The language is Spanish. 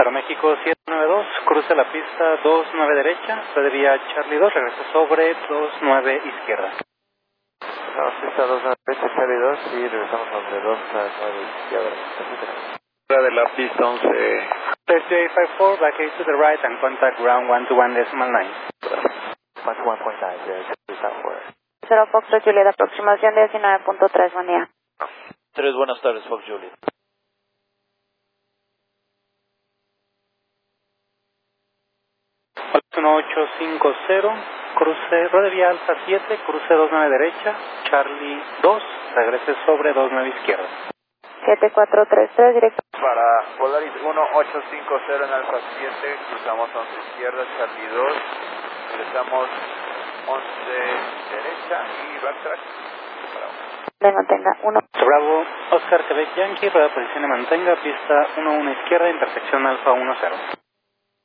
Aeroméxico 792, cruce la pista 29 derecha, puede vía Charlie 2, regrese sobre 29 izquierda. No, pista 29 derecha, Charlie 2 y regresamos sobre 29 izquierda. De la pista 11. 3854, back 8 to the right and contact ground 121.9. Más 1.9, Southward. 0 Foxtrot Juliet, aproximación 19.3, buen día. 3, buenas tardes, Fox Juliet. Hola, 1850, cruce, ruede vía alta 7, cruce 29 derecha, Charlie 2, regrese sobre 29 izquierda. 7433, directo. Para Polaris 1850 en Alfa 7, cruzamos 11 izquierda, Charlie 2, regresamos 11 derecha y backtrack. Le mantenga 1. Bravo, Oscar Quebec Yankee, rueda posición y mantenga, pista 11 izquierda, intersección Alfa 10.